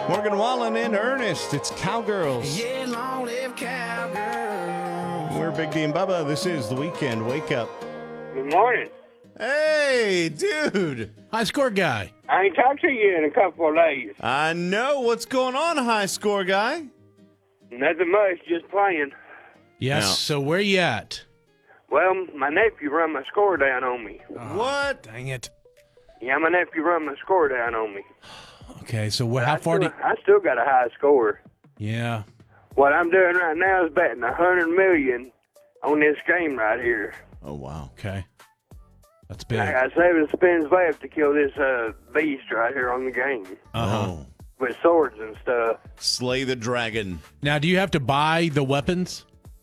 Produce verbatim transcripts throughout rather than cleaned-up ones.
Morgan Wallen in earnest. It's Cowgirls. Yeah, long live Cowgirls. We're Big D and Bubba. This is the Weekend Wake Up. Good morning. Hey, dude. High score guy. I ain't talked to you in a couple of days. I know. What's going on, high score guy? Nothing much, just playing. Yes. Now- So where you at? Well, my nephew run my score down on me. What? Dang it. Yeah, my nephew run my score down on me. Okay. So wh- how I far do? still, I still got a high score. Yeah. What I'm doing right now is betting a hundred million on this game right here. Oh, wow. Okay. That's big. I got seven spins left to kill this uh, beast right here on the game Uh huh. Oh. with swords and stuff. Slay the dragon. Now, do you have to buy the weapons?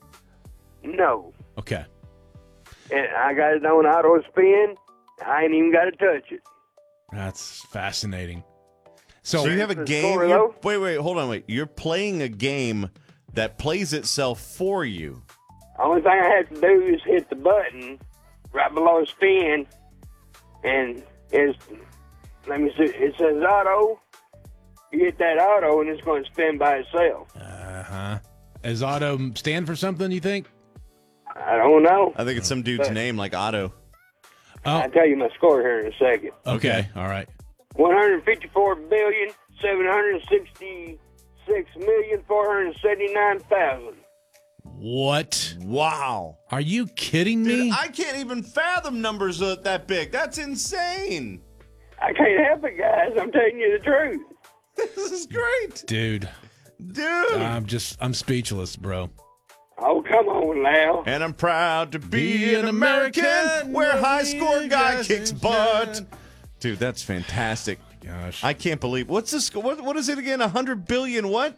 No, Okay. and I got it on auto spin. I ain't even got to touch it. That's fascinating. So, So you have a the game. score, you're- though? Wait, wait, hold on, wait. You're playing a game that plays itself for you. Only thing I have to do is hit the button right below spin, and it's, let me see, it says auto. You hit that auto, and it's going to spin by itself. uh huh. Is auto stand for something? You think? I don't know. I think it's some dude's But- name, like Otto. Oh. I'll tell you my score here in a second. Okay. All right. one hundred fifty-four billion, seven hundred sixty-six million, four hundred seventy-nine thousand. What? Wow. Are you kidding me? Dude, I can't even fathom numbers uh, that big. That's insane. I can't help it, guys. I'm telling you the truth. This is great. Dude, Dude. I'm just, I'm speechless, bro. Oh, come on now. And I'm proud to be an American where high score guy kicks butt. Dude, that's fantastic. Gosh. I can't believe. What's the score? What, what is it again? one hundred billion what?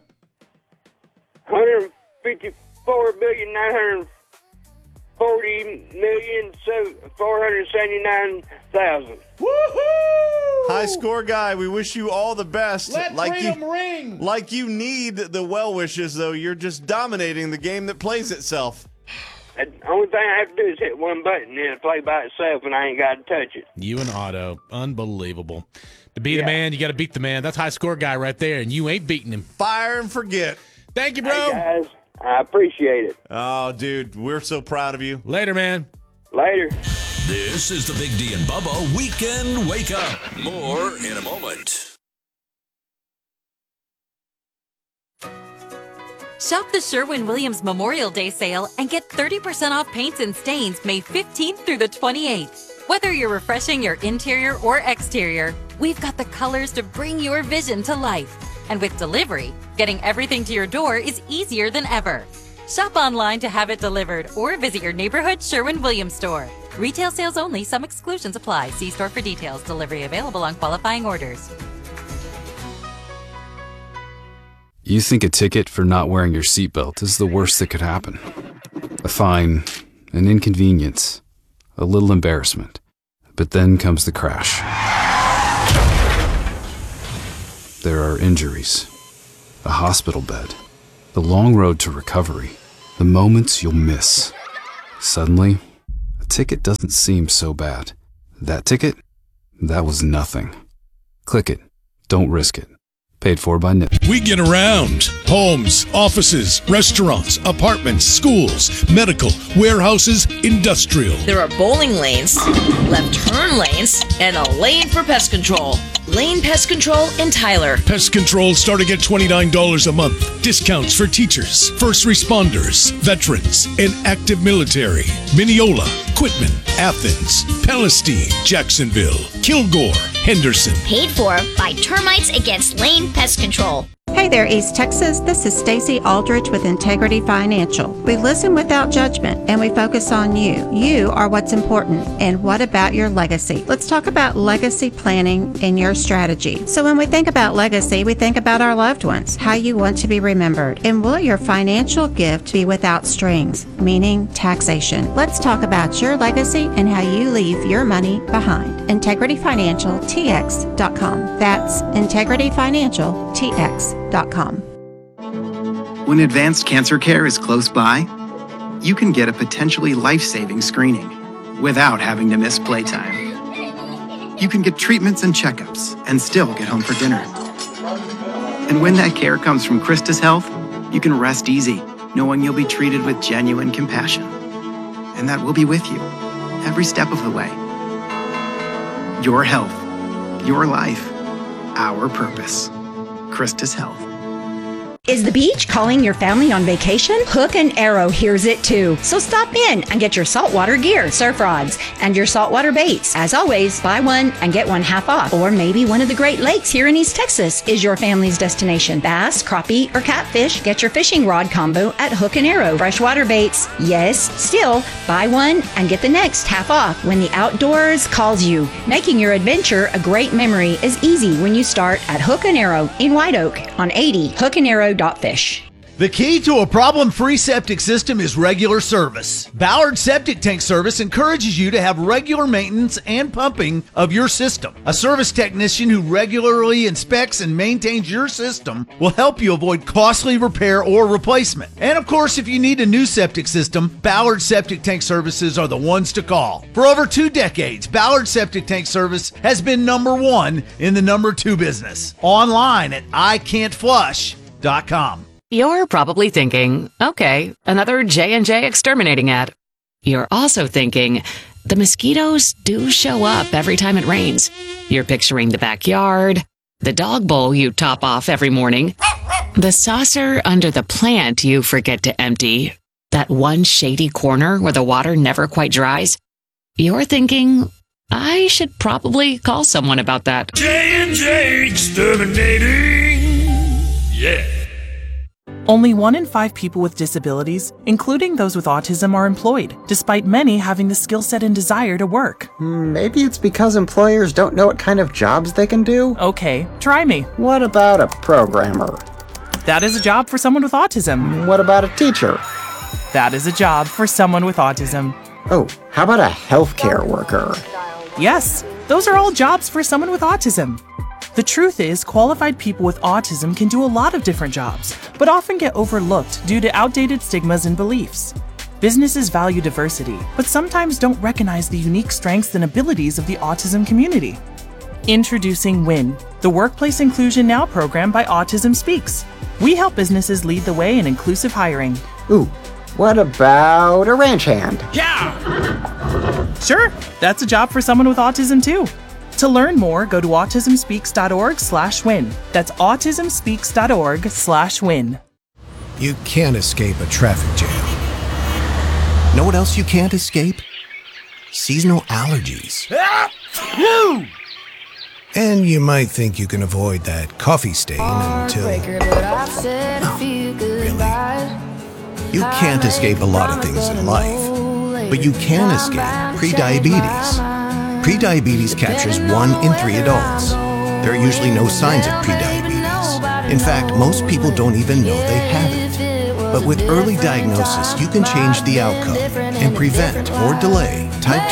one hundred fifty-four billion, nine hundred forty million, four hundred seventy-nine thousand. Woohoo! High score guy, we wish you all the best. Let like freedom you, ring. Like you need the well wishes, though. You're just dominating the game that plays itself. The only thing I have to do is hit one button and it'll play by itself, and I ain't got to touch it. You and Otto, unbelievable. To be the Yeah. man, you got to beat the man. That's high score guy right there, and you ain't beating him. Fire and forget. Thank you, Hey, bro. guys, I appreciate it. Oh, dude, we're so proud of you. Later, man. Later. This is the Big D and Bubba Weekend Wake Up. More in a moment. Shop the Sherwin-Williams Memorial Day sale and get thirty percent off paints and stains May fifteenth through the twenty-eighth. Whether you're refreshing your interior or exterior, we've got the colors to bring your vision to life. And with delivery, getting everything to your door is easier than ever. Shop online to have it delivered or visit your neighborhood Sherwin-Williams store. Retail sales only. Some exclusions apply. See store for details. Delivery available on qualifying orders. You think a ticket for not wearing your seatbelt is the worst that could happen. A fine, an inconvenience, a little embarrassment. But then comes the crash. There are injuries, a hospital bed, the long road to recovery, the moments you'll miss. Suddenly, a ticket doesn't seem so bad. That ticket? That was nothing. Click it. Don't risk it. Paid for by N I P. We get around. Homes, offices, restaurants, apartments, schools, medical, warehouses, industrial. There are bowling lanes, left turn lanes, and a lane for pest control. Lane Pest Control in Tyler. Pest control starting at twenty-nine dollars a month. Discounts for teachers, first responders, veterans, and active military. Mineola, Quitman, Athens, Palestine, Jacksonville, Kilgore, Henderson. Paid for by Termites Against Lane Pest Control. Hey there, East Texas. This is Stacy Aldrich with Integrity Financial. We listen without judgment and we focus on you. You are what's important. And what about your legacy? Let's talk about legacy planning and your strategy. So when we think about legacy, we think about our loved ones, how you want to be remembered. And will your financial gift be without strings, meaning taxation? Let's talk about your legacy and how you leave your money behind. Integrity Financial T X dot com. That's Integrity Financial T X dot com. When advanced cancer care is close by, you can get a potentially life-saving screening without having to miss playtime. You can get treatments and checkups and still get home for dinner. And when that care comes from Christus Health, you can rest easy, knowing you'll be treated with genuine compassion. And that we'll be with you every step of the way. Your health, your life, our purpose. Christus Health. Is the beach calling your family on vacation? Hook and Arrow hears it too. So stop in and get your saltwater gear, surf rods, and your saltwater baits. As always, buy one and get one half off. Or maybe one of the Great Lakes here in East Texas is your family's destination. Bass, crappie, or catfish, get your fishing rod combo at Hook and Arrow. Freshwater baits, yes, still, buy one and get the next half off when the outdoors calls you. Making your adventure a great memory is easy when you start at Hook and Arrow in White Oak on eighty hook and arrow dot fish. The key to a problem-free septic system is regular service. Ballard Septic Tank Service encourages you to have regular maintenance and pumping of your system. A service technician who regularly inspects and maintains your system will help you avoid costly repair or replacement. And of course, if you need a new septic system, Ballard Septic Tank Services are the ones to call. For over two decades, Ballard Septic Tank Service has been number one in the number two business. Online at I can't flush dot com. You're probably thinking, okay, another J and J exterminating ad. You're also thinking, the mosquitoes do show up every time it rains. You're picturing the backyard, the dog bowl you top off every morning, the saucer under the plant you forget to empty, that one shady corner where the water never quite dries. You're thinking, I should probably call someone about that. J and J exterminating. Yeah. Only one in five people with disabilities, including those with autism, are employed, despite many having the skill set and desire to work. Maybe it's because employers don't know what kind of jobs they can do? Okay, try me. What about a programmer? That is a job for someone with autism. What about a teacher? That is a job for someone with autism. Oh, how about a healthcare worker? Yes, those are all jobs for someone with autism. The truth is, qualified people with autism can do a lot of different jobs, but often get overlooked due to outdated stigmas and beliefs. Businesses value diversity, but sometimes don't recognize the unique strengths and abilities of the autism community. Introducing WIN, the Workplace Inclusion Now program by Autism Speaks. We help businesses lead the way in inclusive hiring. Ooh, what about a ranch hand? Yeah! Sure, that's a job for someone with autism too. To learn more, go to autism speaks dot org slash win. That's autism speaks dot org slash win. You can't escape a traffic jam. Know what else you can't escape? Seasonal allergies. And you might think you can avoid that coffee stain until... No, really. You can't escape a lot of things in life, but you can escape prediabetes. Prediabetes captures one in three adults. There are usually no signs of prediabetes. In fact, most people don't even know they have it. But with early diagnosis, you can change the outcome and prevent or delay type